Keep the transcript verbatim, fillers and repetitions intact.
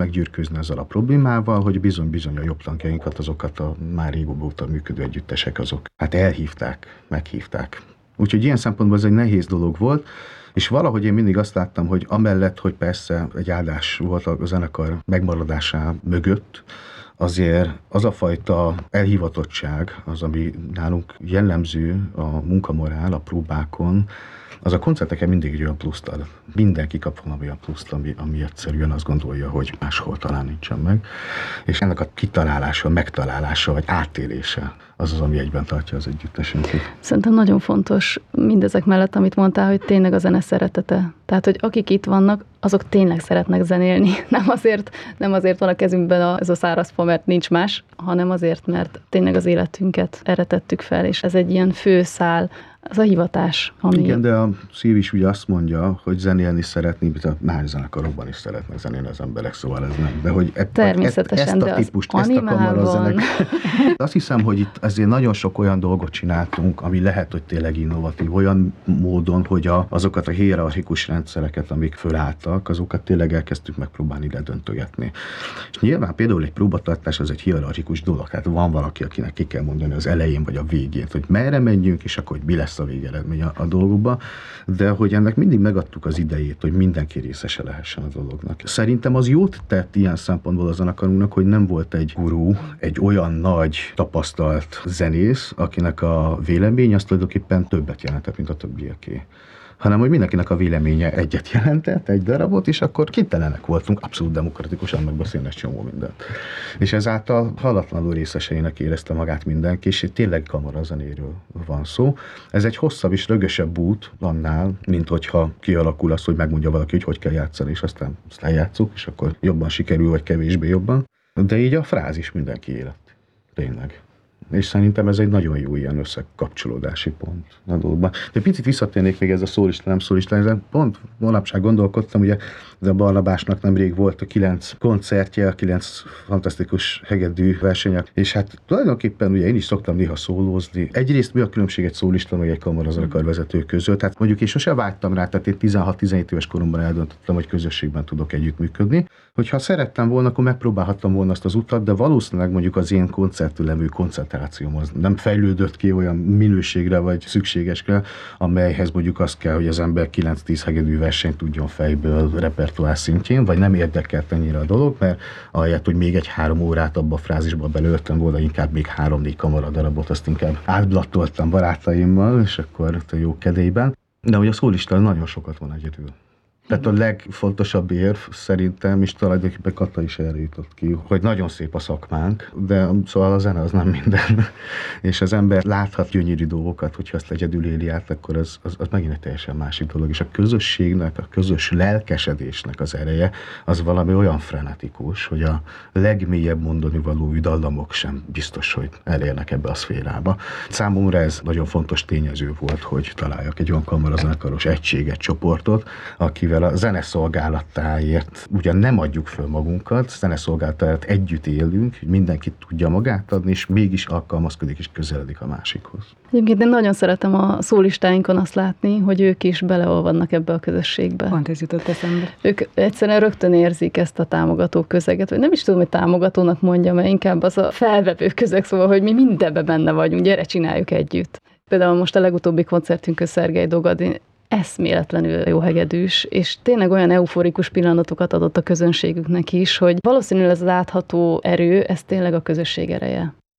meggyűrkőzni ezzel a problémával, hogy bizony-bizony a jobb tankjainkat, azokat a már régóbb óta működő együttesek azok. Hát elhívták, meghívták. Úgyhogy ilyen szempontból ez egy nehéz dolog volt, és valahogy én mindig azt láttam, hogy amellett, hogy persze egy áldás volt a zenekar megmaradása mögött, azért az a fajta elhivatottság, az, ami nálunk jellemző, a munkamorál, a próbákon, az a koncerteken mindig egy olyan pluszt ad. Mindenki kap valami olyan pluszt, ami, ami egyszerűen azt gondolja, hogy máshol talán nincsen meg. És ennek a kitalálása, megtalálása, vagy átélése az az, ami egyben tartja az együttesünket. Szerintem nagyon fontos mindezek mellett, amit mondtál, hogy tényleg a zene szeretete. Tehát, hogy akik itt vannak, azok tényleg szeretnek zenélni. Nem azért, nem azért van a kezünkben a, ez a szárazfa, mert nincs más, hanem azért, mert tényleg az életünket erre tettük fel, és ez egy ilyen főszál, az a hivatás, ami... Igen, de a szív is ugye azt mondja, hogy zenélni szeretni, mint a más zenekarokban is szeretnek zenélni az emberek, szóval ez nem. De hogy e, természetesen, ezt, ezt a típust, ezt a kamarazenek... Azt hiszem, hogy itt azért nagyon sok olyan dolgot csináltunk, ami lehet, hogy tényleg innovatív, olyan módon, hogy a, azokat a hierarchikus rendszereket, amik fölálltak, azokat tényleg elkezdtük megpróbálni ledöntögetni. És nyilván például egy próbatartás az egy hierarchikus dolog. Hát van valaki, akinek ki kell mondani az elején vagy a végén, hogy merre menjünk, és akkor hogy mi lesz a végeredmény a, a dolgokba, de hogy ennek mindig megadtuk az idejét, hogy mindenki részese lehessen a dolognak. Szerintem az jót tett ilyen szempontból a zenekarunknak, hogy nem volt egy gurú, egy olyan nagy tapasztalt zenész, akinek a vélemény az tulajdonképpen többet jelentett, mint a többieké, hanem hogy mindenkinek a véleménye egyet jelentett, egy darabot, és akkor kénytelenek voltunk abszolút demokratikusan megbeszélni egy csomó mindent. És ezáltal halatlanul részeseinek érezte magát mindenki, és tényleg kamarazenéről van szó. Ez egy hosszabb és rögösebb út annál, mint hogyha kialakul az, hogy megmondja valaki, hogy hogy kell játszani, és aztán azt eljátszuk, és akkor jobban sikerül, vagy kevésbé jobban. De így a frázis mindenki élet. Tényleg. És szerintem ez egy nagyon jó ilyen összekapcsolódási pont a dologban. De picit visszatérnék még ez a szólista, nem szólista, ezen pont manapság gondolkodtam, ugye de a Barnabásnak nemrég volt a kilenc koncertje, a kilenc fantasztikus hegedű versenyek, és hát tulajdonképpen ugye én is szoktam néha szólózni. Egyrészt mi a különbség egy szólista, meg egy kamarazenekar vezető között? Tehát mondjuk én sose vágytam rá, tehát én tizenhat-tizenhét éves koromban eldöntöttem, hogy közösségben tudok együttműködni. Hogyha szerettem volna, akkor megpróbálhattam volna azt az utat, de valószínűleg mondjuk az én koncertülemű koncentrációm az nem fejlődött ki olyan minőségre vagy szükségesre, amelyhez mondjuk azt kell, hogy az ember kilenc-tíz hegedű versenyt tudjon fejből repertoár szintjén, vagy nem érdekelt ennyire a dolog, mert ahelyett, hogy még egy három órát abba a frázisba belőttem volna, inkább még három-négy kamaradarabot, azt inkább átblattoltam barátaimmal, és akkor a jó kedélyben. De hogy a szólista nagyon sokat van egyedül. Tehát a legfontosabb érv szerintem, és tulajdonképpen Kata is erre jutott ki, hogy nagyon szép a szakmánk, de szóval a zene az nem minden. És az ember láthat gyönyörű dolgokat, hogyha azt egyedül éli át, akkor az, az, az megint egy teljesen másik dolog. És a közösségnek, a közös lelkesedésnek az ereje, az valami olyan frenetikus, hogy a legmélyebb mondani való dallamok sem biztos, hogy elérnek ebbe a szférába. Számomra ez nagyon fontos tényező volt, hogy találjak egy olyan kamarazenekaros egységet, csoportot, akivel a zeneszolgálatáért ugyan nem adjuk föl magunkat, zeneszolgálatáért együtt élünk, hogy mindenki tudja magát adni, és mégis alkalmazkodik és közeledik a másikhoz. Egyébként én nagyon szeretem a szólistáinkon azt látni, hogy ők is beleolvadnak ebbe a közösségbe. Pont ez jutott eszembe. Ők egyszerűen rögtön érzik ezt a támogató közeget, vagy nem is tudom, hogy támogatónak mondjam, mert inkább az a felvevő közeg, szóval, hogy mi mindenben benne vagyunk, gyere, csináljuk együtt. Például most a legutóbbi koncertünkön Szergej Dogadin eszméletlenül jó hegedűs, és tényleg olyan euforikus pillanatokat adott a közönségüknek is, hogy valószínűleg ez az látható erő, ez tényleg a közösség ereje.